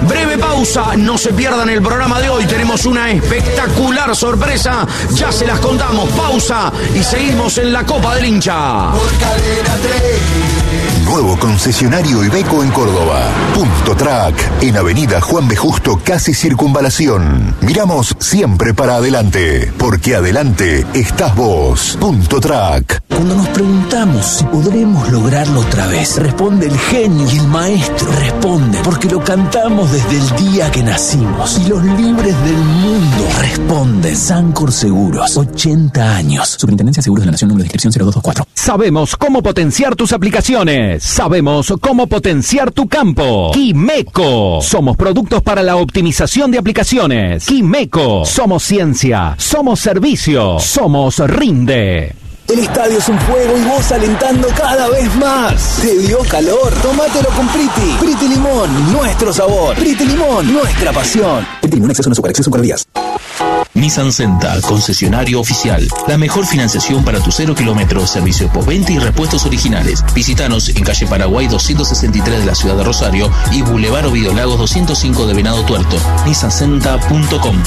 Breve pausa, no se pierdan el programa de hoy. Tenemos una espectacular sorpresa. Ya se las contamos. Pausa y seguimos en la Copa del Hincha. Por Cadena 3. Nuevo concesionario Iveco en Córdoba. Punto Track, en Avenida Juan B. Justo, casi Circunvalación. Miramos siempre para adelante, porque adelante estás vos. Punto Track. Cuando nos preguntamos si podremos lograrlo otra vez, responde el genio y el maestro. Responde porque lo cantamos desde el día que nacimos. Y los libres del mundo responden. Sancor Seguros, 80 años. Superintendencia de Seguros de la Nación, número de inscripción 0224. Sabemos cómo potenciar tus aplicaciones. Sabemos cómo potenciar tu campo. Quimeco. Somos productos para la optimización de aplicaciones. Quimeco. Somos ciencia. Somos servicio. Somos Rinde. El estadio es un fuego y vos alentando cada vez más. ¿Te dio calor? Tómatelo con Priti. Priti Limón, nuestro sabor. Priti Limón, nuestra pasión. Priti Limón, exceso no azúcar, exceso en calorías. Nissan Senta, concesionario oficial. La mejor financiación para tus 0 kilómetros, servicio postventa y repuestos originales. Visítanos en calle Paraguay 263 de la ciudad de Rosario y Boulevard Ovidio Lagos 205 de Venado Tuerto. nissancenta.com.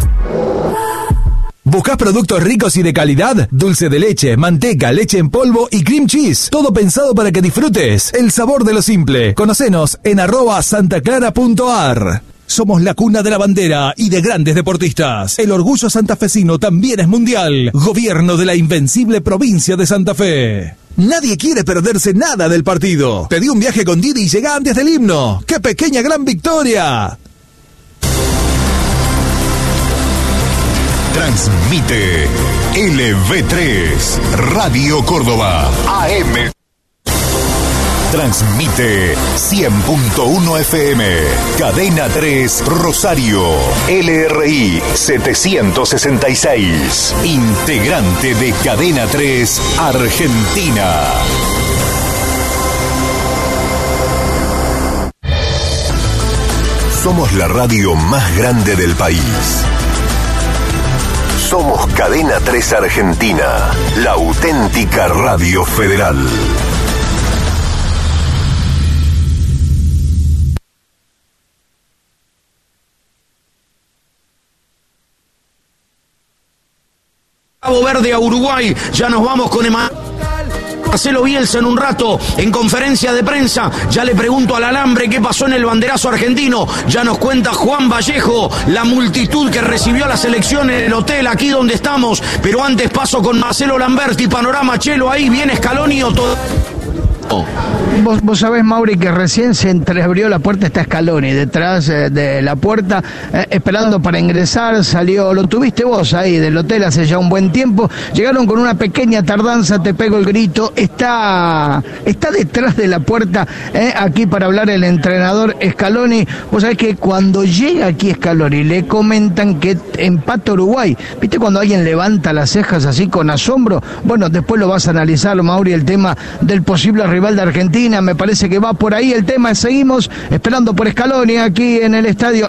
¿Buscás productos ricos y de calidad? Dulce de leche, manteca, leche en polvo y cream cheese. Todo pensado para que disfrutes el sabor de lo simple. Conocenos en @santaclara.ar. Somos la cuna de la bandera y de grandes deportistas. El orgullo santafesino también es mundial. Gobierno de la invencible provincia de Santa Fe. Nadie quiere perderse nada del partido. Pedí un viaje con Didi y llega antes del himno. ¡Qué pequeña gran victoria! Transmite LV3 Radio Córdoba AM. Transmite 100.1 FM, Cadena 3 Rosario, LRI 766, integrante de Cadena 3 Argentina. Somos la radio más grande del país. Somos Cadena 3 Argentina, la auténtica radio federal. Cabo Verde a Uruguay, ya nos vamos con Marcelo Bielsa en un rato, en conferencia de prensa. Ya le pregunto al alambre qué pasó en el banderazo argentino. Ya nos cuenta Juan Vallejo la multitud que recibió a la selección en el hotel aquí donde estamos. Pero antes paso con Marcelo Lamberti, Panorama Chelo, ahí viene Scaloni o todo. Vos sabés, Mauri, que recién se entreabrió la puerta, está Scaloni detrás de la puerta, esperando para ingresar. Salió, lo tuviste vos ahí del hotel hace ya un buen tiempo. Llegaron con una pequeña tardanza, te pego el grito. Está detrás de la puerta, aquí para hablar el entrenador Scaloni. Vos sabés que cuando llega aquí Scaloni le comentan que empata Uruguay. ¿Viste cuando alguien levanta las cejas así con asombro? Bueno, después lo vas a analizar, Mauri, el tema del posible rival de Argentina. Me parece que va por ahí el tema. Seguimos esperando por Scaloni aquí en el estadio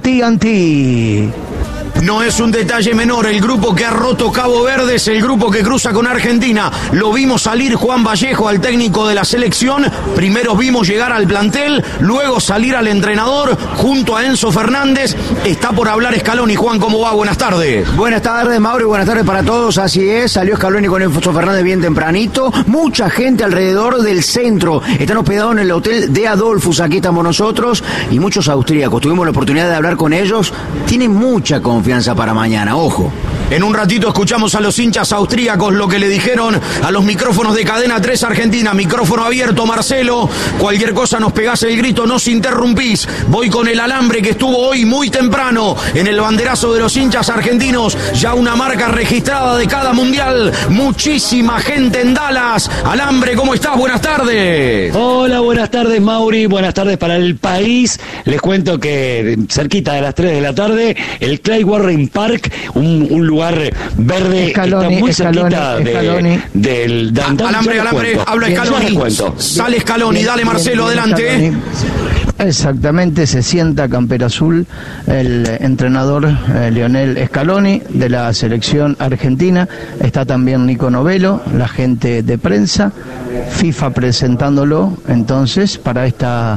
AT&T. No es un detalle menor, el grupo que ha roto Cabo Verde es el grupo que cruza con Argentina. Lo vimos salir Juan Vallejo, al técnico de la selección. Primero vimos llegar al plantel, luego salir al entrenador junto a Enzo Fernández. Está por hablar Scaloni. Juan, ¿cómo va? Buenas tardes. Buenas tardes, Mauro, y buenas tardes para todos. Así es, salió Scaloni con Enzo Fernández bien tempranito. Mucha gente alrededor del centro. Están hospedados en el hotel de Adolphus, aquí estamos nosotros, y muchos austríacos. Tuvimos la oportunidad de hablar con ellos. Tienen mucha confianza para mañana, ojo. En un ratito escuchamos a los hinchas austríacos lo que le dijeron a los micrófonos de Cadena 3 Argentina. Micrófono abierto, Marcelo. Cualquier cosa nos pegás el grito, nos interrumpís. Voy con el alambre que estuvo hoy muy temprano en el banderazo de los hinchas argentinos. Ya una marca registrada de cada mundial. Muchísima gente en Dallas. Alambre, ¿cómo estás? Buenas tardes. Hola, buenas tardes, Mauri. Buenas tardes para el país. Les cuento que cerquita de las 3 de la tarde, el Clay Warren Park, un lugar verde, Scaloni, está muy cerquita Scaloni. del downtown. Alambre, habla Scaloni. Sale Scaloni, dale Marcelo, adelante. Exactamente, se sienta campera azul el entrenador Lionel Scaloni de la selección argentina. Está también Nico Novello, la gente de prensa, FIFA presentándolo entonces para esta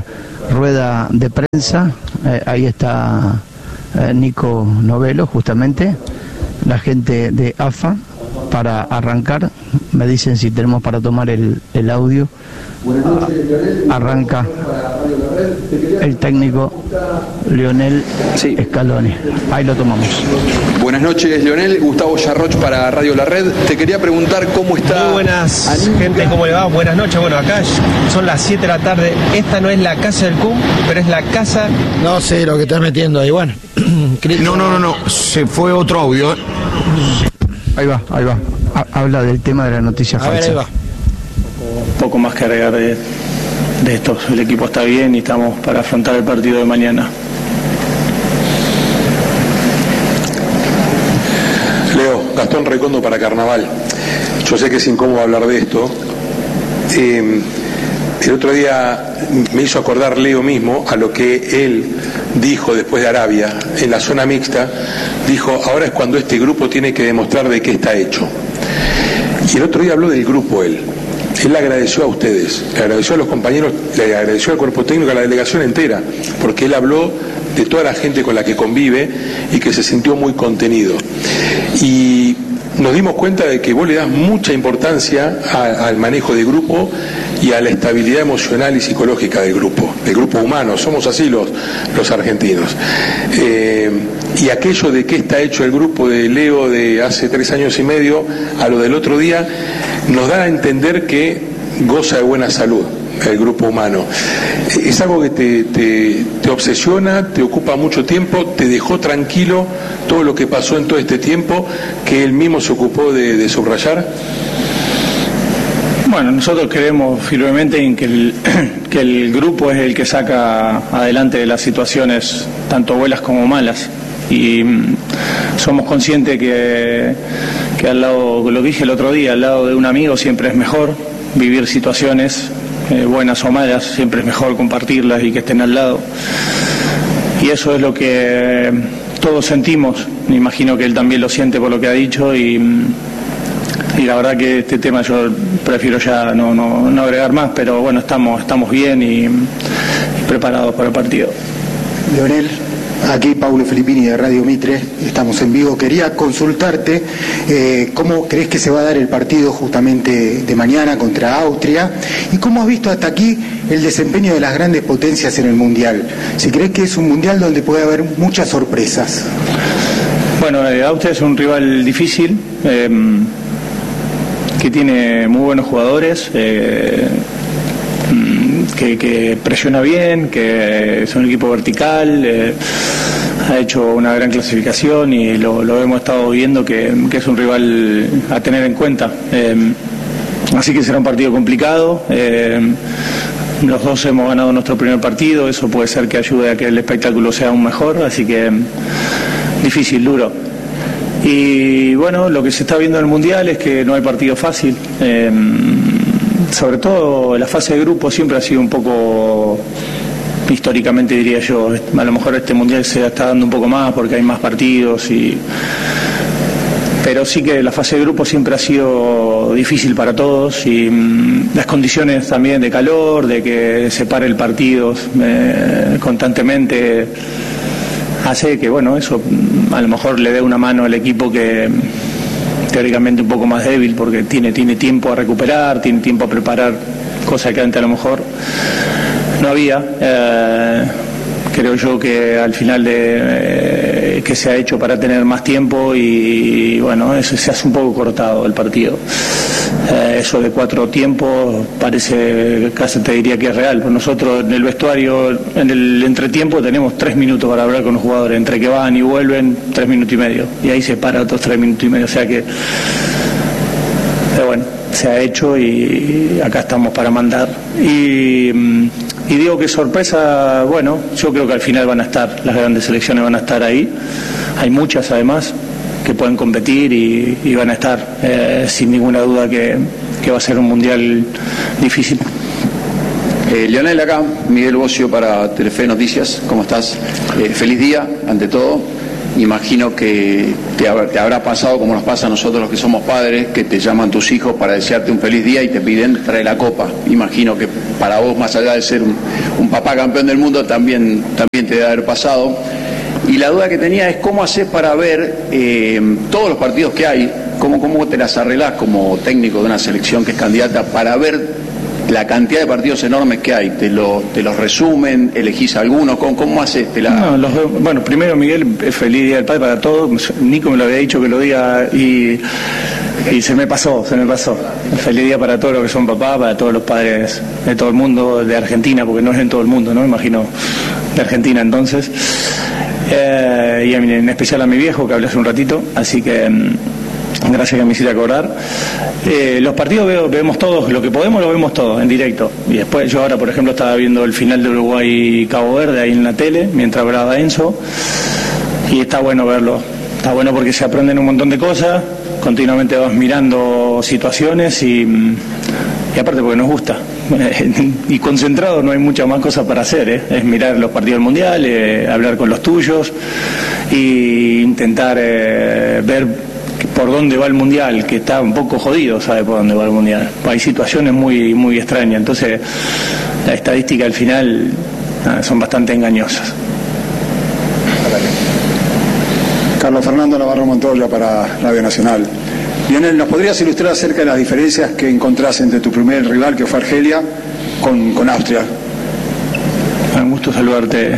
rueda de prensa, ahí está Nico Novelo, justamente, la gente de AFA, para arrancar. Me dicen si tenemos para tomar el audio. Arranca el técnico Lionel Scaloni. Ahí lo tomamos. Buenas noches, Lionel. Gustavo Yarroch para Radio La Red. Te quería preguntar cómo está... Muy buenas, gente, ¿cómo le va? Buenas noches. Bueno, acá son las 7 de la tarde. Esta no es la casa del CUM, pero es la casa... No sé lo que estás metiendo ahí, bueno. No. Se fue otro audio. Ahí va. Habla del tema de la noticia falsa. A ver, ahí va. Poco más que agregar de esto. El equipo está bien y estamos para afrontar el partido de mañana. Leo, Gastón Recondo para Carnaval. Yo sé que es incómodo hablar de esto. El otro día me hizo acordar Leo mismo a lo que él dijo después de Arabia, en la zona mixta. Dijo, ahora es cuando este grupo tiene que demostrar de qué está hecho. Y el otro día habló del grupo él. Él le agradeció a ustedes, le agradeció a los compañeros, le agradeció al cuerpo técnico, a la delegación entera, porque él habló de toda la gente con la que convive y que se sintió muy contenido. Y nos dimos cuenta de que vos le das mucha importancia al manejo de grupo y a la estabilidad emocional y psicológica del grupo humano. Somos así los argentinos. Y aquello de qué está hecho el grupo de Leo de hace 3 años y medio a lo del otro día nos da a entender que goza de buena salud el grupo humano. Es algo que te obsesiona, te ocupa mucho tiempo, te dejó tranquilo todo lo que pasó en todo este tiempo que él mismo se ocupó de subrayar. Bueno, nosotros creemos firmemente en que el grupo es el que saca adelante las situaciones, tanto buenas como malas. Y somos conscientes que al lado, lo que dije el otro día, al lado de un amigo siempre es mejor vivir situaciones buenas o malas, siempre es mejor compartirlas y que estén al lado. Y eso es lo que todos sentimos. Me imagino que él también lo siente por lo que ha dicho y la verdad que este tema yo prefiero ya no agregar más, pero bueno, estamos bien y preparados para el partido. Lionel, aquí Paulo Filippini de Radio Mitre, estamos en vivo. Quería consultarte cómo crees que se va a dar el partido justamente de mañana contra Austria y cómo has visto hasta aquí el desempeño de las grandes potencias en el Mundial. Si crees que es un Mundial donde puede haber muchas sorpresas. Bueno, Austria es un rival difícil, que tiene muy buenos jugadores, que presiona bien, que es un equipo vertical, ha hecho una gran clasificación y lo hemos estado viendo que es un rival a tener en cuenta. Así que será un partido complicado. Los dos hemos ganado nuestro primer partido, eso puede ser que ayude a que el espectáculo sea aún mejor, así que difícil, duro. Y bueno, lo que se está viendo en el Mundial es que no hay partido fácil. Sobre todo la fase de grupo siempre ha sido un poco, históricamente diría yo, a lo mejor este Mundial se está dando un poco más porque hay más partidos, pero sí que la fase de grupo siempre ha sido difícil para todos y las condiciones también de calor, de que se pare el partido constantemente, hace que bueno, eso a lo mejor le dé una mano al equipo que teóricamente un poco más débil porque tiene tiempo a recuperar, tiene tiempo a preparar, cosa que antes a lo mejor no había. Creo yo que al final que se ha hecho para tener más tiempo y bueno, eso se hace un poco cortado el partido. Eso de 4 tiempos parece, casi te diría que es real. Pues nosotros en el vestuario, en el entretiempo tenemos 3 minutos para hablar con los jugadores, entre que van y vuelven 3 minutos y medio y ahí se para otros 3 minutos y medio, o sea que bueno, se ha hecho y acá estamos para mandar y digo que sorpresa, bueno, yo creo que al final van a estar, las grandes selecciones van a estar ahí, hay muchas además que pueden competir y van a estar, sin ninguna duda que va a ser un mundial difícil. Lionel, acá, Miguel Bocio para Telefe Noticias, ¿cómo estás? Feliz día, ante todo. imagino que te habrá pasado como nos pasa a nosotros los que somos padres, que te llaman tus hijos para desearte un feliz día y te piden traer la copa. Imagino que para vos, más allá de ser un papá campeón del mundo, también te debe haber pasado. Y la duda que tenía es cómo haces para ver todos los partidos que hay, cómo te las arreglás como técnico de una selección que es candidata para ver la cantidad de partidos enormes que hay. ¿Te los resumen? ¿Elegís algunos? ¿Cómo haces? Bueno, primero, Miguel, feliz Día del Padre para todos. Nico me lo había dicho que lo diga y se me pasó. Feliz día para todos los que son papás, para todos los padres de todo el mundo, de Argentina, porque no es en todo el mundo, ¿no? Imagino de Argentina entonces. Y en especial a mi viejo, que hablé hace un ratito, así que gracias que me hiciste acordar. Los partidos vemos todos, lo que podemos lo vemos todos en directo. Y después yo ahora, por ejemplo, estaba viendo el final de Uruguay-Cabo Verde ahí en la tele, mientras hablaba Enzo, y está bueno verlo. Está bueno porque se aprenden un montón de cosas, continuamente vas mirando situaciones y aparte porque nos gusta. Y concentrado no hay muchas más cosas para hacer, es mirar los partidos del Mundial, hablar con los tuyos e intentar ver por dónde va el Mundial, que está un poco jodido, sabe por dónde va el Mundial. Hay situaciones muy, muy extrañas, entonces la estadística al final son bastante engañosas. Carlos Fernando Navarro Montoya para Radio Nacional. Lionel, ¿nos podrías ilustrar acerca de las diferencias que encontrás entre tu primer rival, que fue Argelia, con Austria? Un gusto saludarte,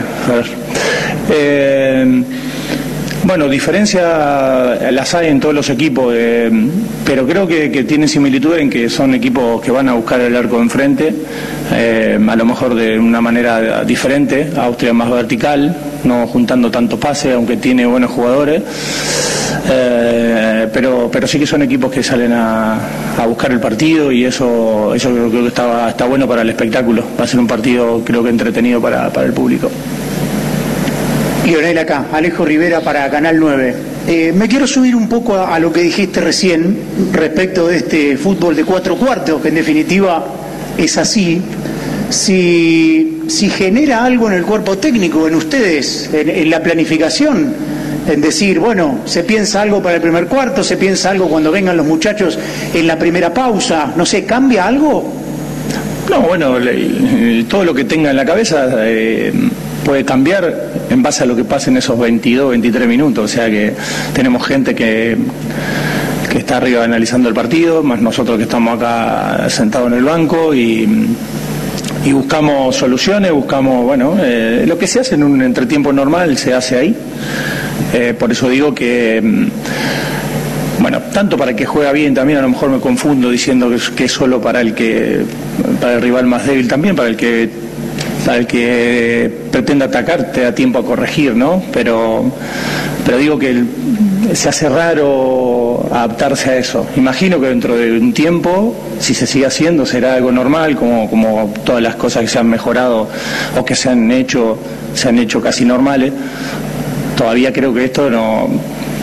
Bueno, diferencia las hay en todos los equipos, pero creo que tienen similitud en que son equipos que van a buscar el arco enfrente, a lo mejor de una manera diferente. Austria más vertical, no juntando tanto pase, aunque tiene buenos jugadores, pero sí que son equipos que salen a buscar el partido, y eso creo que está bueno para el espectáculo. Va a ser un partido, creo que entretenido para el público. Lionel acá, Alejo Rivera para Canal 9. Me quiero subir un poco a lo que dijiste recién respecto de este fútbol de 4 cuartos, que en definitiva es así. Si genera algo en el cuerpo técnico, en ustedes, en la planificación, en decir, bueno, se piensa algo para el primer cuarto, se piensa algo cuando vengan los muchachos en la primera pausa, no sé, ¿cambia algo? No, bueno, todo lo que tenga en la cabeza puede cambiar en base a lo que pasa en esos 22, 23 minutos. O sea que tenemos gente que está arriba analizando el partido, más nosotros que estamos acá sentados en el banco y buscamos soluciones, buscamos, lo que se hace en un entretiempo normal se hace ahí. Por eso digo que, tanto para el que juega bien, también a lo mejor me confundo diciendo que es solo para el rival más débil, también para el que pretende atacar te da tiempo a corregir, ¿no? Pero digo que se hace raro adaptarse a eso. Imagino que dentro de un tiempo, si se sigue haciendo, será algo normal, como todas las cosas que se han mejorado o que se han hecho casi normales. Todavía creo que esto no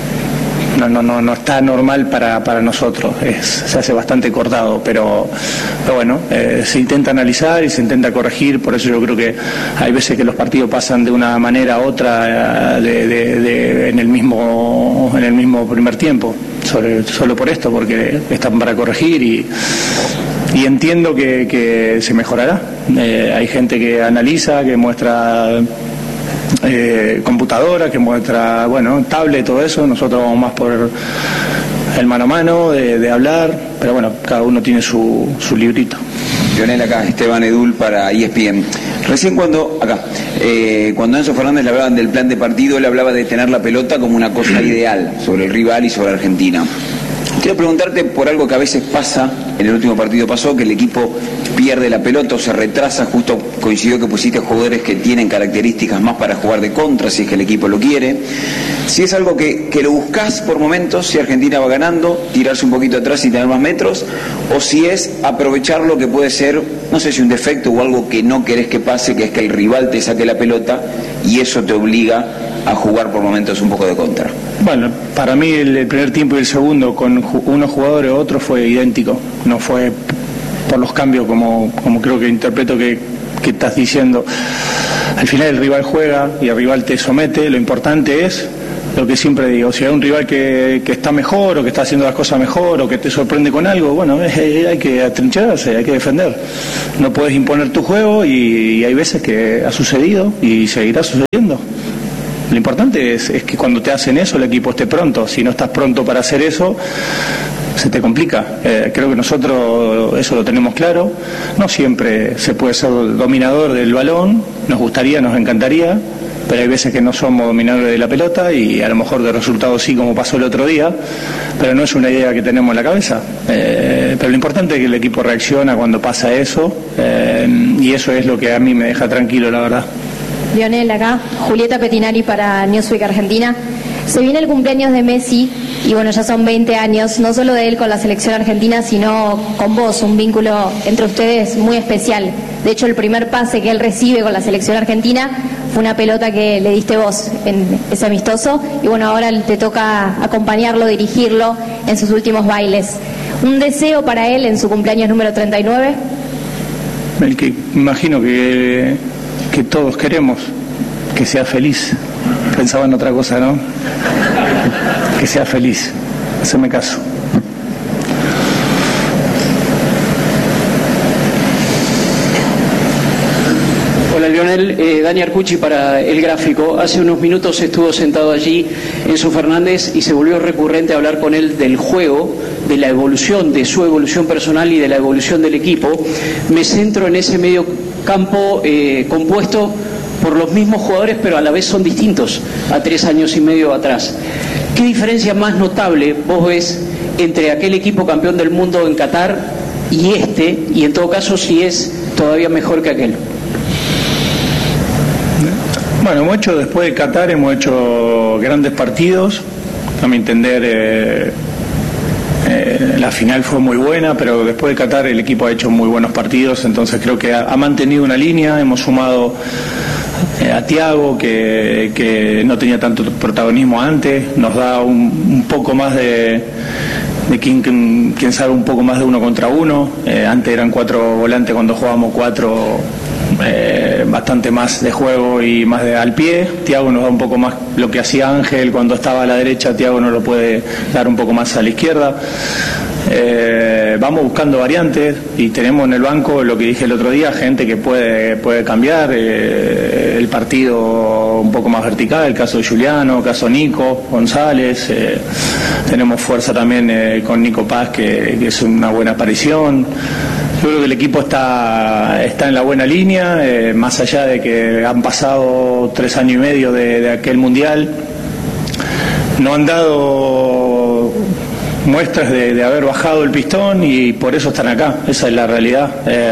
está normal para nosotros, se hace bastante cortado, pero bueno, se intenta analizar y se intenta corregir. Por eso yo creo que hay veces que los partidos pasan de una manera a otra en el mismo primer tiempo, solo por esto, porque están para corregir y entiendo que se mejorará. Hay gente que analiza, que muestra computadora, que muestra, tablet, todo eso. Nosotros vamos más por el mano a mano, de hablar, pero cada uno tiene su librito. Lionel acá, Esteban Edul para ESPN. Recién cuando Enzo Fernández le hablaban del plan de partido, le hablaba de tener la pelota como una cosa ideal sobre el rival y sobre Argentina. Quiero preguntarte por algo que a veces pasa, en el último partido pasó, que el equipo pierde la pelota o se retrasa. Justo coincidió que pusiste jugadores que tienen características más para jugar de contra, si es que el equipo lo quiere. Si es algo que lo buscás por momentos, si Argentina va ganando, tirarse un poquito atrás y tener más metros, o si es aprovechar lo que puede ser, no sé si un defecto o algo que no querés que pase, que es que el rival te saque la pelota y eso te obliga a jugar por momentos un poco de contra. Bueno, para mí el primer tiempo y el segundo con unos jugadores u otros fue idéntico, no fue por los cambios como creo que interpreto que estás diciendo. Al final el rival juega y el rival te somete, lo importante es lo que siempre digo, si hay un rival que está mejor o que está haciendo las cosas mejor o que te sorprende con algo, bueno, hay que atrincherarse, hay que defender. No puedes imponer tu juego y hay veces que ha sucedido y seguirá sucediendo. Lo importante es que cuando te hacen eso el equipo esté pronto. Si no estás pronto para hacer eso, se te complica. Creo que nosotros eso lo tenemos claro. No siempre se puede ser dominador del balón, nos gustaría, nos encantaría, pero hay veces que no somos dominadores de la pelota y a lo mejor de resultados sí, como pasó el otro día, pero no es una idea que tenemos en la cabeza. Pero lo importante es que el equipo reacciona cuando pasa eso, y eso es lo que a mí me deja tranquilo, la verdad. Lionel, acá, Julieta Petinari para Newsweek Argentina. Se viene el cumpleaños de Messi y bueno, ya son 20 años, no solo de él con la selección argentina, sino con vos, un vínculo entre ustedes muy especial. De hecho, el primer pase que él recibe con la selección argentina fue una pelota que le diste vos en ese amistoso y bueno, ahora te toca acompañarlo, dirigirlo en sus últimos bailes. ¿Un deseo para él en su cumpleaños número 39? El que imagino que todos queremos, que sea feliz. Pensaba en otra cosa, ¿no? Que sea feliz. Haceme caso. Hola Lionel, Dani Arcucci para El Gráfico. Hace unos minutos estuvo sentado allí Enzo Fernández y se volvió recurrente a hablar con él del juego, de la evolución, de su evolución personal y de la evolución del equipo. Me centro en ese medio campo compuesto por los mismos jugadores, pero a la vez son distintos a 3 años y medio atrás. ¿Qué diferencia más notable vos ves entre aquel equipo campeón del mundo en Qatar y este, y en todo caso si es todavía mejor que aquel? Bueno, después de Qatar hemos hecho grandes partidos. A mi entender la final fue muy buena, pero después de Qatar el equipo ha hecho muy buenos partidos, entonces creo que ha mantenido una línea. Hemos sumado a Thiago, que no tenía tanto protagonismo antes, nos da un poco más de quien sabe un poco más de 1 contra 1. Antes eran 4 volantes, cuando jugábamos 4 bastante más de juego y más al pie. Thiago nos da un poco más lo que hacía Ángel cuando estaba a la derecha, Thiago nos lo puede dar un poco más a la izquierda. Vamos buscando variantes y tenemos en el banco, lo que dije el otro día, gente que puede cambiar el partido un poco más vertical, el caso de Juliano, el caso de Nico González. Tenemos fuerza también con Nico Paz, que es una buena aparición. Yo creo que el equipo está en la buena línea, más allá de que han pasado 3 años y medio de aquel mundial. No han dado muestras de haber bajado el pistón y por eso están acá, esa es la realidad.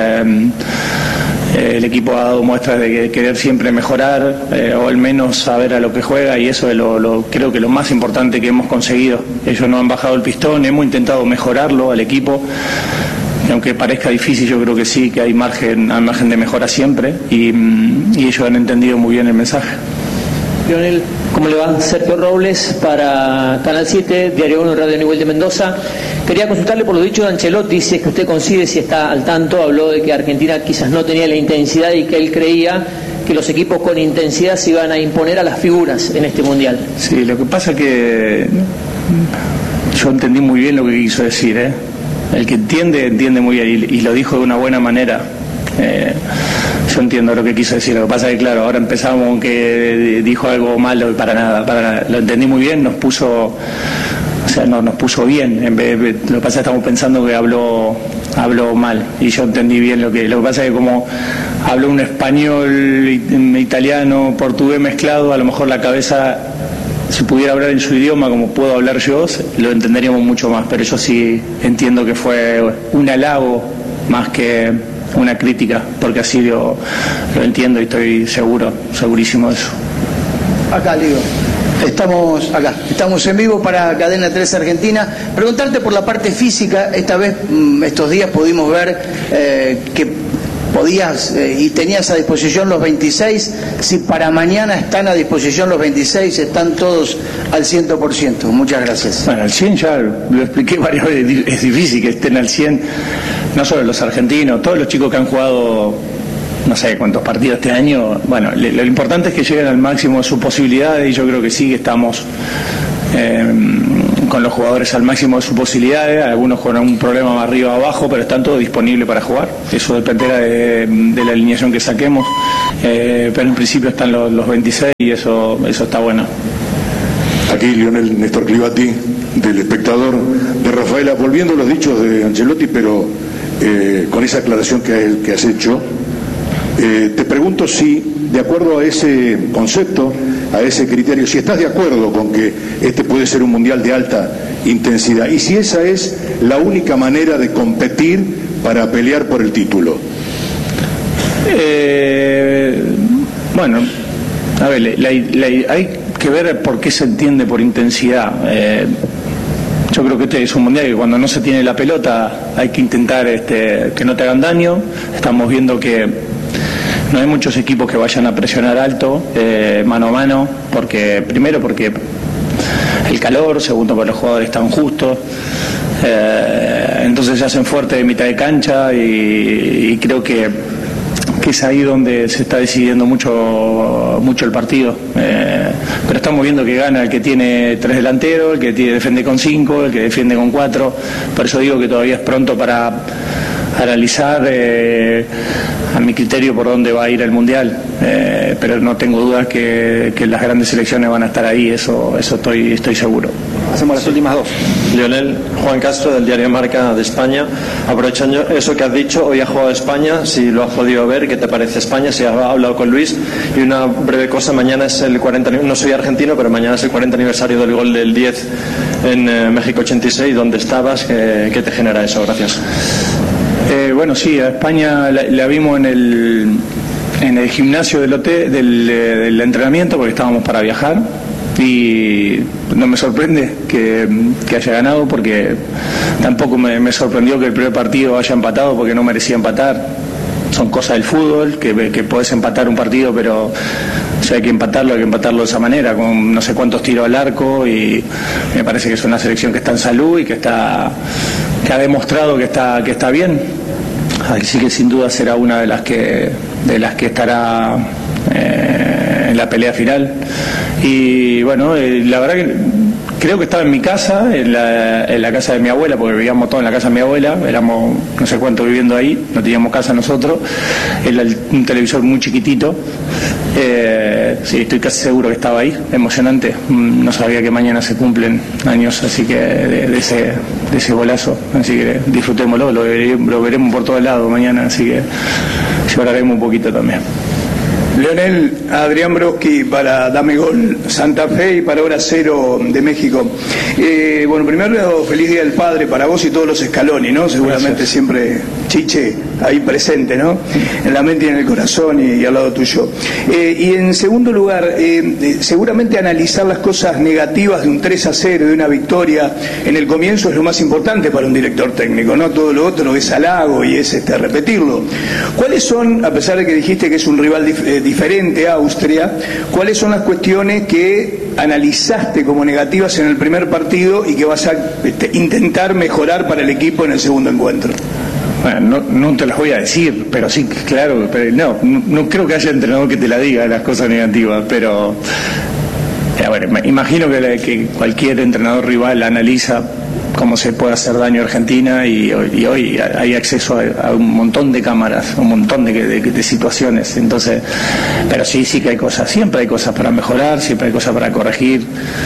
El equipo ha dado muestras de querer siempre mejorar, o al menos saber a lo que juega, y eso es creo que lo más importante que hemos conseguido. Ellos no han bajado el pistón, hemos intentado mejorarlo al equipo. Aunque parezca difícil, yo creo que sí, que hay margen de mejora siempre, y ellos han entendido muy bien el mensaje. Lionel, ¿cómo le va? Sergio Robles para Canal 7, Diario 1, Radio Nivel de Mendoza. Quería consultarle por lo dicho de Ancelotti, si es que usted coincide, si está al tanto. Habló de que Argentina quizás no tenía la intensidad y que él creía que los equipos con intensidad se iban a imponer a las figuras en este Mundial. Sí, lo que pasa es que yo entendí muy bien lo que quiso decir, El que entiende muy bien y lo dijo de una buena manera. Yo entiendo lo que quiso decir. Lo que pasa es que, claro, ahora empezamos con que dijo algo malo y para nada. Lo entendí muy bien, nos puso bien. Lo que pasa es que estamos pensando que habló mal y yo entendí bien lo que pasa es que como habló un español, italiano, portugués mezclado, a lo mejor la cabeza, si pudiera hablar en su idioma como puedo hablar yo, lo entenderíamos mucho más, pero yo sí entiendo que fue un halago más que una crítica, porque así lo entiendo y estoy segurísimo de eso. Acá, Ligo. Estamos en vivo para Cadena 3 Argentina. Preguntarte por la parte física. Esta vez, estos días pudimos ver que podías y tenías a disposición los 26. Si para mañana están a disposición los 26, están todos al 100%. Muchas gracias. Bueno, al 100 ya lo expliqué varias veces. Es difícil que estén al 100, no solo los argentinos, todos los chicos que han jugado no sé cuántos partidos este año. Bueno, lo importante es que lleguen al máximo de sus posibilidades, y yo creo que sí, que estamos con los jugadores al máximo de sus posibilidades, algunos con un problema más arriba o abajo, pero están todos disponibles para jugar. Eso dependerá de la alineación que saquemos, pero en principio están los 26 y eso está bueno. Aquí Lionel Néstor Clivati, del Espectador, de Rafaela, volviendo a los dichos de Ancelotti, pero con esa aclaración que has hecho, te pregunto si, de acuerdo a ese concepto, a ese criterio, si estás de acuerdo con que este puede ser un mundial de alta intensidad, y si esa es la única manera de competir para pelear por el título. Bueno, a ver, hay que ver por qué se entiende por intensidad. Yo creo que este es un mundial que cuando no se tiene la pelota hay que intentar que no te hagan daño. Estamos viendo que no hay muchos equipos que vayan a presionar alto, mano a mano, primero porque el calor, segundo porque los jugadores están justos, entonces se hacen fuertes de mitad de cancha, y creo que es ahí donde se está decidiendo mucho el partido. Pero estamos viendo que gana el que tiene 3 delanteros, el que defiende con 5, el que defiende con 4. Por eso digo que todavía es pronto para analizar a mi criterio por dónde va a ir el mundial, pero no tengo dudas que las grandes selecciones van a estar ahí, eso estoy seguro. Hacemos las últimas dos. Lionel, Juan Castro, del diario Marca de España. Aprovechando eso que has dicho, hoy ha jugado España, si lo has podido ver, ¿qué te parece España? Si has hablado con Luis. Y una breve cosa, mañana es el 40, no soy argentino, pero mañana es el 40 aniversario del gol del 10 en México 86, ¿dónde estabas? ¿Qué te genera eso? Gracias. Bueno, sí, a España la vimos en el gimnasio del hotel, del entrenamiento, porque estábamos para viajar, y no me sorprende que haya ganado, porque tampoco me sorprendió que el primer partido haya empatado, porque no merecía empatar. Son cosas del fútbol, que podés empatar un partido, pero si hay que empatarlo de esa manera, con no sé cuántos tiros al arco, y me parece que es una selección que está en salud y que ha demostrado que está bien. Así que sin duda será una de las que estará en la pelea final. Y bueno, la verdad que creo que estaba en mi casa, en la casa de mi abuela, porque vivíamos todos en la casa de mi abuela, éramos no sé cuánto viviendo ahí, no teníamos casa nosotros, era un televisor muy chiquitito. Sí, estoy casi seguro que estaba ahí, emocionante. No sabía que mañana se cumplen años, así que de ese golazo, así que disfrutémoslo, lo veremos por todos lados mañana, así que lloraremos un poquito también. Leonel, Adrián Broski para Dame Gol Santa Fe y para Hora Cero de México. Bueno, primero, feliz Día del Padre para vos y todos los Scaloni, ¿no? Seguramente gracias. Siempre Chiche ahí presente, ¿no? En la mente y en el corazón y al lado tuyo. Y en segundo lugar, seguramente analizar las cosas negativas de un 3-0, de una victoria en el comienzo es lo más importante para un director técnico, ¿no? Todo lo otro es halago y es repetirlo. ¿Cuáles son, a pesar de que dijiste que es un rival diferente a Austria, cuáles son las cuestiones que analizaste como negativas en el primer partido y que vas a intentar mejorar para el equipo en el segundo encuentro? Bueno, no te las voy a decir, pero sí, claro, pero no creo que haya entrenador que te la diga las cosas negativas, pero a ver, me imagino que cualquier entrenador rival analiza cómo se puede hacer daño a Argentina, y hoy hay acceso a un montón de cámaras, un montón de situaciones, entonces, pero sí que hay cosas, siempre hay cosas para mejorar, siempre hay cosas para corregir.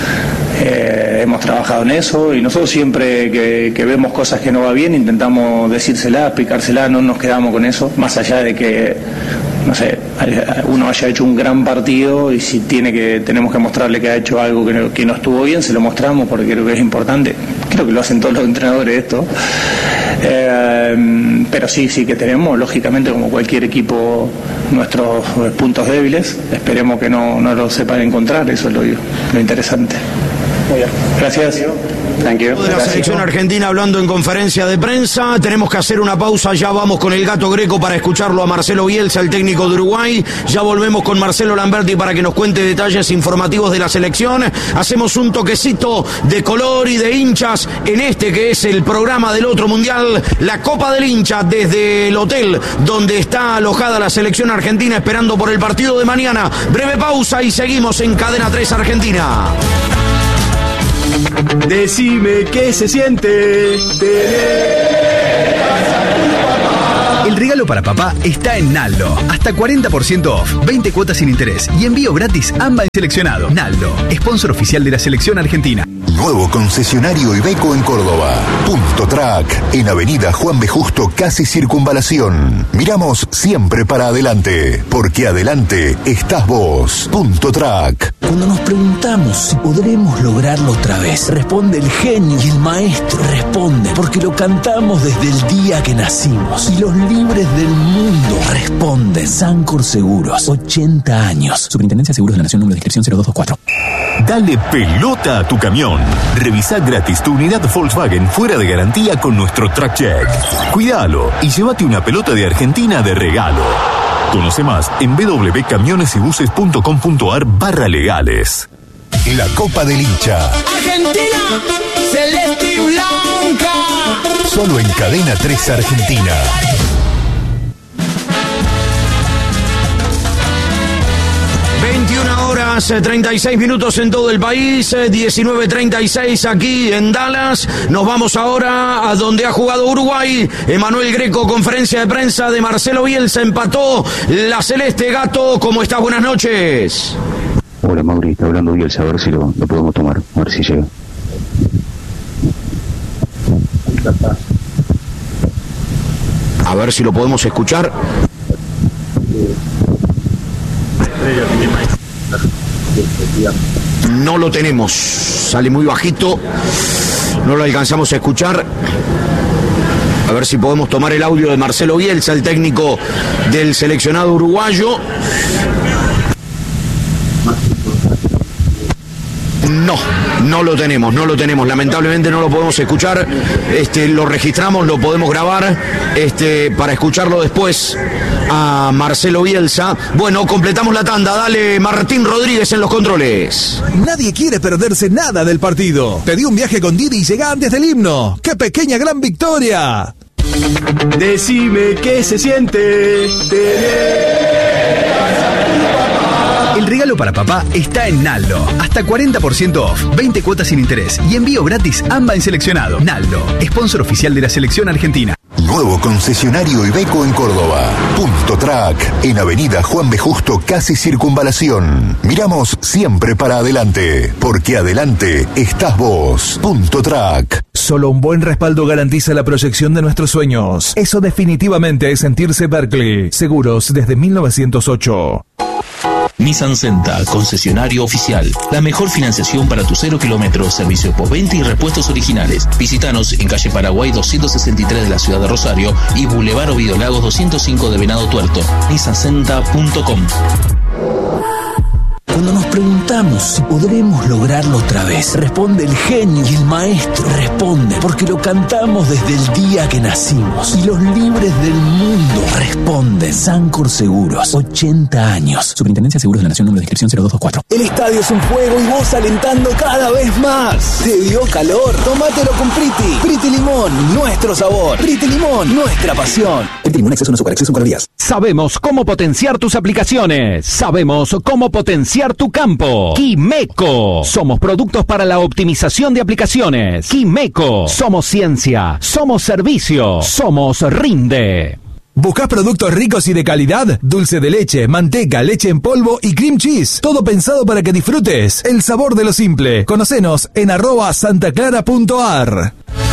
Hemos trabajado en eso, y nosotros siempre que vemos cosas que no va bien intentamos decírselas, explicárselas, no nos quedamos con eso, más allá de que, no sé, uno haya hecho un gran partido, y si tenemos que mostrarle que ha hecho algo que no estuvo bien, se lo mostramos, porque creo que es importante. Creo que lo hacen todos los entrenadores esto. Pero sí que tenemos, lógicamente, como cualquier equipo, nuestros puntos débiles. Esperemos que no lo sepan encontrar, eso es lo interesante. Muy bien. Gracias. De la selección argentina hablando en conferencia de prensa. Tenemos que hacer una pausa, ya vamos con el Gato Greco para escucharlo a Marcelo Bielsa, el técnico de Uruguay. Ya volvemos con Marcelo Lamberti para que nos cuente detalles informativos de la selección. Hacemos un toquecito de color y de hinchas en este que es el programa del otro mundial, la Copa del Hincha, desde el hotel donde está alojada la selección argentina esperando por el partido de mañana. Breve pausa y seguimos en Cadena 3 Argentina. Decime qué se siente El regalo para papá está en Naldo. Hasta 40% off, 20 cuotas sin interés y envío gratis AMBA en seleccionado. Naldo, sponsor oficial de la selección argentina. Nuevo concesionario Iveco en Córdoba. Punto Track, en Avenida Juan B. Justo, casi Circunvalación. Miramos siempre para adelante, porque adelante estás vos. Punto Track. Cuando nos preguntamos si podremos lograrlo otra vez, responde el genio y el maestro. Responde porque lo cantamos desde el día que nacimos. Y los libres del mundo responden. Sancor Seguros, 80 años. Superintendencia de Seguros de la Nación, número de inscripción 0224. Dale pelota a tu camión. Revisa gratis tu unidad Volkswagen fuera de garantía con nuestro Track Check. Cuídalo y llévate una pelota de Argentina de regalo. Conoce más en www.camionesybuses.com.ar/legales. La Copa del Hincha. Argentina, celeste y blanca. Solo en Cadena 3 Argentina. 21 horas 36 minutos en todo el país, 19:36 aquí en Dallas. Nos vamos ahora a donde ha jugado Uruguay. Emanuel Greco, conferencia de prensa de Marcelo Bielsa, empató la celeste. Gato, ¿cómo estás? Buenas noches. Hola Mauri, está hablando Bielsa, a ver si lo podemos tomar, a ver si llega. A ver si lo podemos escuchar. No lo tenemos, sale muy bajito, no lo alcanzamos a escuchar. A ver si podemos tomar el audio de Marcelo Bielsa, el técnico del seleccionado uruguayo. No lo tenemos, lamentablemente no lo podemos escuchar. Lo registramos, lo podemos grabar para escucharlo después a Marcelo Bielsa. Bueno, completamos la tanda. Dale, Martín Rodríguez en los controles. Nadie quiere perderse nada del partido. Pedí un viaje con Didi y llega antes del himno. ¡Qué pequeña gran victoria! Decime qué se siente El regalo para papá está en Naldo. Hasta 40% off, 20 cuotas sin interés y envío gratis AMBA en seleccionado. Naldo, sponsor oficial de la selección argentina. Nuevo concesionario Iveco en Córdoba. Punto Track, en Avenida Juan B. Justo, casi Circunvalación. Miramos siempre para adelante, porque adelante estás vos. Punto Track. Solo un buen respaldo garantiza la proyección de nuestros sueños. Eso definitivamente es sentirse Berkeley. Seguros desde 1908. Nissan Senta, concesionario oficial. La mejor financiación para tu 0 kilómetros, servicio postventa y repuestos originales. Visítanos en calle Paraguay 263 de la ciudad de Rosario y Boulevard Ovidio Lagos 205 de Venado Tuerto. nissancenta.com. Cuando nos preguntamos si podremos lograrlo otra vez, responde el genio y el maestro. Responde porque lo cantamos desde el día que nacimos. Y los libres del mundo responden. Sancor Seguros, 80 años. Superintendencia de Seguros de la Nación, número de inscripción 0224. El estadio es un juego y vos alentando cada vez más. ¿Te dio calor? Tómatelo con Priti. Priti Limón, nuestro sabor. Priti Limón, nuestra pasión. Priti Limón, exceso no azúcar, exceso en calorías. Sabemos cómo potenciar tus aplicaciones. Sabemos cómo potenciar tu campo. Quimeco. Somos productos para la optimización de aplicaciones. Quimeco. Somos ciencia. Somos servicio. Somos Rinde. ¿Buscás productos ricos y de calidad? Dulce de leche, manteca, leche en polvo y cream cheese. Todo pensado para que disfrutes el sabor de lo simple. Conocenos en @santaclara.ar.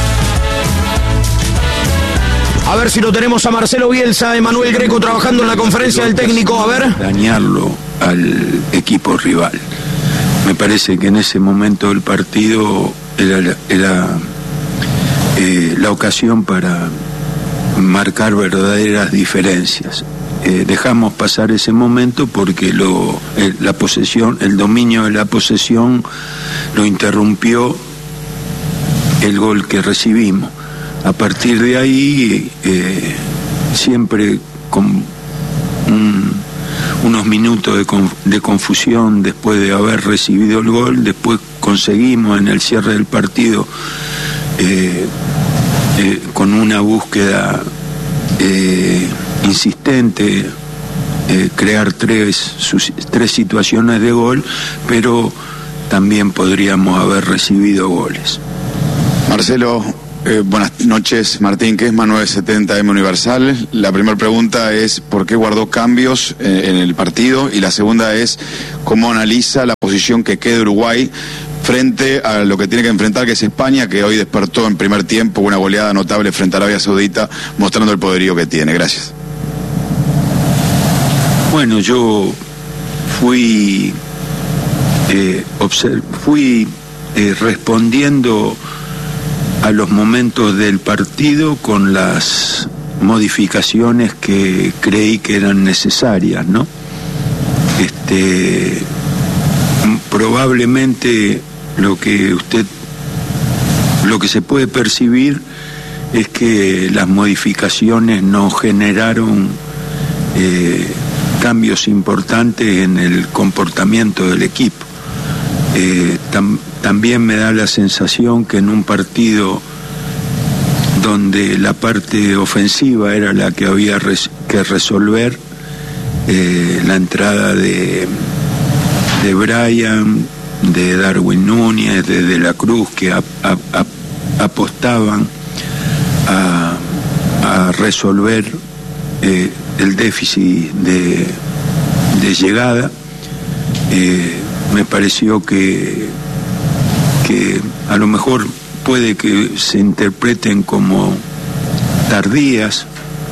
A ver si lo tenemos a Marcelo Bielsa, Emanuel Greco trabajando en la conferencia del técnico. A ver. Dañarlo al equipo rival. Me parece que en ese momento del partido era la ocasión para marcar verdaderas diferencias. Dejamos pasar ese momento porque la posesión, el dominio de la posesión lo interrumpió el gol que recibimos. A partir de ahí, siempre con unos minutos de confusión después de haber recibido el gol, después conseguimos en el cierre del partido, con una búsqueda insistente, crear tres situaciones de gol, pero también podríamos haber recibido goles. Marcelo, buenas noches. Martín Kesma, 970M Universal. La primera pregunta es ¿por qué guardó cambios en el partido? Y la segunda es ¿cómo analiza la posición que queda Uruguay frente a lo que tiene que enfrentar, que es España, que hoy despertó en primer tiempo una goleada notable frente a Arabia Saudita, mostrando el poderío que tiene? Gracias. Bueno, yo fui respondiendo a los momentos del partido con las modificaciones que creí que eran necesarias, ¿no? Probablemente lo que se puede percibir es que las modificaciones no generaron cambios importantes en el comportamiento del equipo. También me da la sensación que en un partido donde la parte ofensiva era la que había que resolver, la entrada de Brian, de Darwin Núñez, de la Cruz, que apostaban a resolver el déficit de llegada, me pareció que a lo mejor puede que se interpreten como tardías.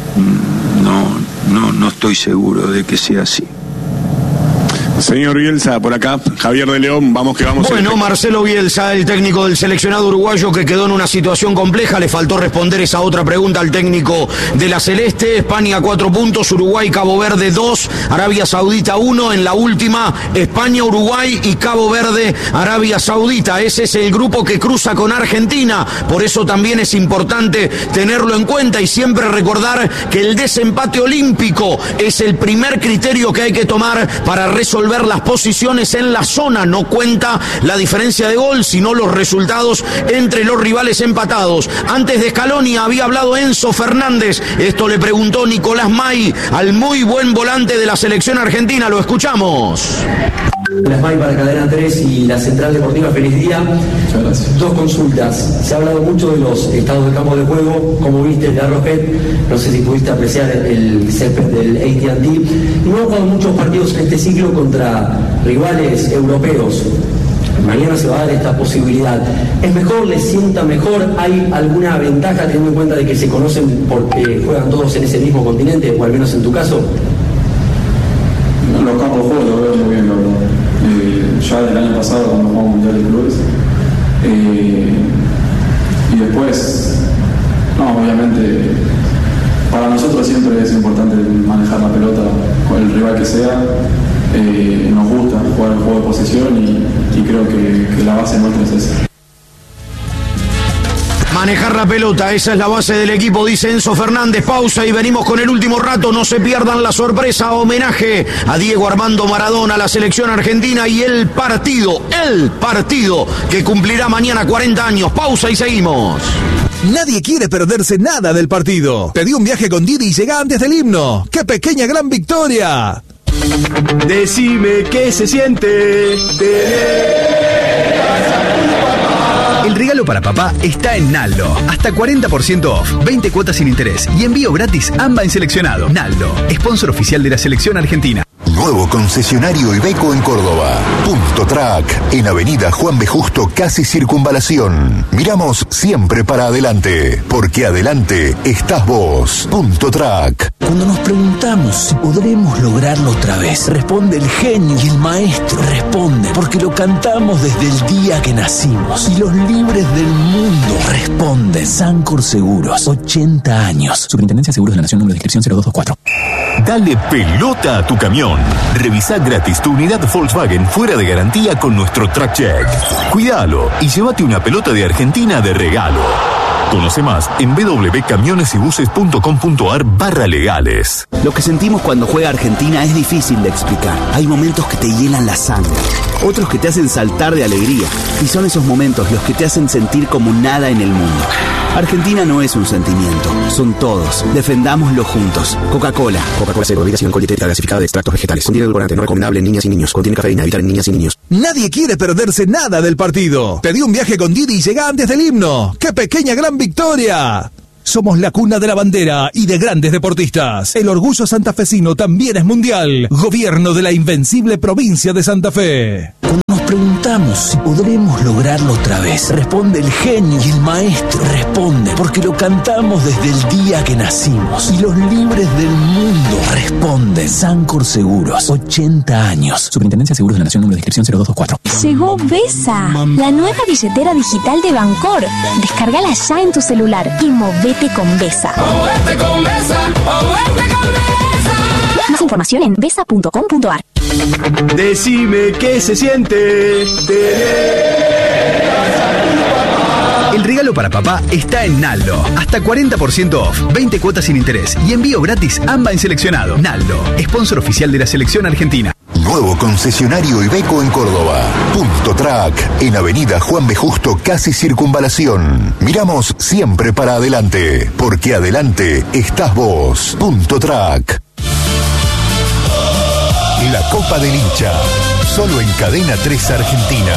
No estoy seguro de que sea así. Señor Bielsa, por acá, Javier de León, vamos que vamos. Bueno, Marcelo Bielsa, el técnico del seleccionado uruguayo, que quedó en una situación compleja. Le faltó responder esa otra pregunta al técnico de la Celeste. España 4 puntos, Uruguay, Cabo Verde 2, Arabia Saudita 1. En la última, España, Uruguay y Cabo Verde, Arabia Saudita. Ese es el grupo que cruza con Argentina. Por eso también es importante tenerlo en cuenta y siempre recordar que el desempate olímpico es el primer criterio que hay que tomar para resolver las posiciones en la zona. No cuenta la diferencia de gol, sino los resultados entre los rivales empatados. Antes de Scaloni había hablado Enzo Fernández. Esto le preguntó Nicolás May al muy buen volante de la selección argentina. Lo escuchamos. Nicolás May para Cadena 3 y la Central Deportiva. Feliz día. Muchas gracias. Dos consultas. Se ha hablado mucho de los estados de campo de juego. ¿Cómo viste el de Arrowhead? No sé si pudiste apreciar el césped del AT&T. No ha jugado muchos partidos en este ciclo contra rivales europeos. Mañana se va a dar esta posibilidad. ¿Es mejor? ¿Les sienta mejor? ¿Hay alguna ventaja teniendo en cuenta de que se conocen porque juegan todos en ese mismo continente, o al menos en tu caso? Los campos de juego lo veo muy bien, la verdad. Ya del año pasado cuando jugamos Mundial de Clubes. Y después, obviamente, para nosotros siempre es importante manejar la pelota con el rival que sea. Nos gusta jugar el juego de posesión y creo que la base nuestra es esa. Manejar la pelota, esa es la base del equipo, dice Enzo Fernández. Pausa y venimos con el último rato. No se pierdan la sorpresa, homenaje a Diego Armando Maradona, a la selección argentina y el partido que cumplirá mañana 40 años. Pausa y seguimos. Nadie quiere perderse nada del partido. Pedí un viaje con Didi y llega antes del himno. ¡Qué pequeña gran victoria! Decime qué se siente El regalo para papá está en Naldo. Hasta 40% off, 20 cuotas sin interés y envío gratis AMBA en seleccionado. Naldo, sponsor oficial de la selección argentina. Nuevo concesionario Iveco en Córdoba. Punto Track, en Avenida Juan B. Justo, casi Circunvalación. Miramos siempre para adelante, porque adelante estás vos. Punto Track. Cuando nos preguntamos si podremos lograrlo otra vez, responde el genio y el maestro. Responde porque lo cantamos desde el día que nacimos. Y los libres del mundo responden. Sancor Seguros, 80 años. Superintendencia de Seguros de la Nación, número de inscripción 0224. Dale pelota a tu camión. Revisá gratis tu unidad Volkswagen fuera de garantía con nuestro Track Check. Cuídalo y llévate una pelota de Argentina de regalo. Conoce más en www.camionesybuses.com.ar/legales. Lo que sentimos cuando juega Argentina es difícil de explicar. Hay momentos que te hielan la sangre, otros que te hacen saltar de alegría. Y son esos momentos los que te hacen sentir como nada en el mundo. Argentina no es un sentimiento, son todos. Defendámoslo juntos. Coca-Cola. Coca-Cola Cero, bebida sin alcohol, dietética gasificada de extractos vegetales. Contiene edulcorante, no recomendable en niñas y niños. Contiene cafeína, evitar en niñas y niños. Nadie quiere perderse nada del partido. Pedí un viaje con Didi y llega antes del himno. ¡Qué pequeña gran victoria! Somos la cuna de la bandera y de grandes deportistas. El orgullo santafesino también es mundial. Gobierno de la invencible provincia de Santa Fe. Cuando nos preguntamos si podremos lograrlo otra vez, responde el genio y el maestro. Responde porque lo cantamos desde el día que nacimos. Y los libres del mundo responden. Sancor Seguros, 80 años. Superintendencia de Seguros de la Nación, número de inscripción 0224. Llegó Besa, la nueva billetera digital de Bancor. Descárgala ya en tu celular y movete con Besa. ¡Movete con Besa! ¡Movete con Besa! Más información en besa.com.ar. Decime qué se siente. El regalo para papá está en Naldo. Hasta 40% off, 20 cuotas sin interés y envío gratis AMBA en seleccionado. Naldo, sponsor oficial de la selección argentina. Nuevo concesionario Iveco en Córdoba. Punto Track, en Avenida Juan B. Justo, casi Circunvalación. Miramos siempre para adelante, porque adelante estás vos. Punto Track. La Copa del Hincha, solo en Cadena 3 Argentina.